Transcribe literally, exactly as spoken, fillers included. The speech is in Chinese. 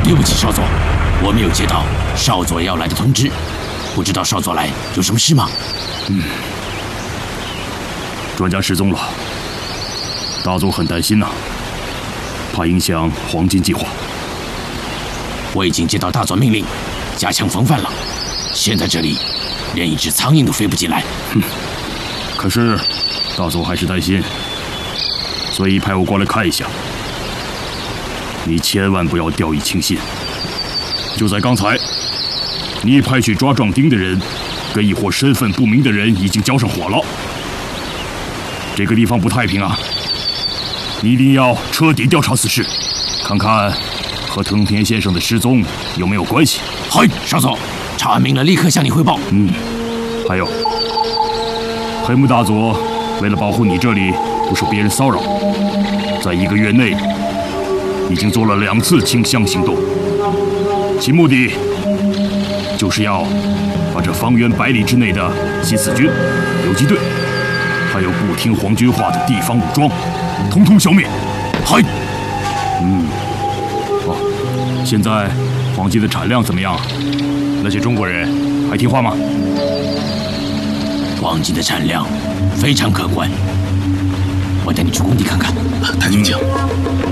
对不起，少佐，我没有接到少佐要来的通知，不知道少佐来有什么事吗？ 嗯，专家失踪了，大佐很担心呐、啊，怕影响黄金计划。 我已经接到大佐命令，加强防范了。现在这里连一只苍蝇都飞不进来。 哼，可是大佐还是担心，所以派我过来看一下。你千万不要掉以轻心。就在刚才，你派去抓壮丁的人，跟一伙身份不明的人已经交上火了。这个地方不太平啊！你一定要彻底调查此事，看看和藤田先生的失踪有没有关系。 嗨，少佐，查案明了，立刻向你汇报。 嗯，还有，黑木大佐为了保护你这里不受别人骚扰，在一个月内已经做了两次清乡行动，其目的就是要把这方圆百里之内的新四军、游击队，还有不听皇军话的地方武装，统统消灭。 嗨， 嗯，哦，现在黄金的产量怎么样？那些中国人还听话吗？ 黄金的产量非常可观，我带你去工地看看。 太平将。